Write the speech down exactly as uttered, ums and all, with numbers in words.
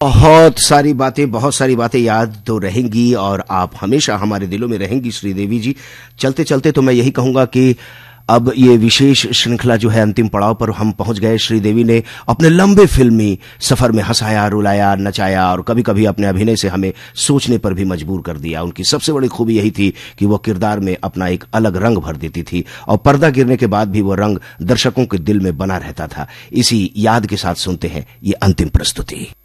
बहुत सारी बातें बहुत सारी बातें याद तो रहेंगी और आप हमेशा हमारे दिलों में रहेंगी श्रीदेवी जी। चलते चलते तो मैं यही कहूंगा कि अब ये विशेष श्रृंखला जो है अंतिम पड़ाव पर हम पहुंच गए। श्रीदेवी ने अपने लंबे फिल्मी सफर में हंसाया, रुलाया, नचाया और कभी कभी अपने अभिनय से हमें सोचने पर भी मजबूर कर दिया। उनकी सबसे बड़ी खूबी यही थी कि वो किरदार में अपना एक अलग रंग भर देती थी और पर्दा गिरने के बाद भी वो रंग दर्शकों के दिल में बना रहता था। इसी याद के साथ सुनते हैं ये अंतिम प्रस्तुति।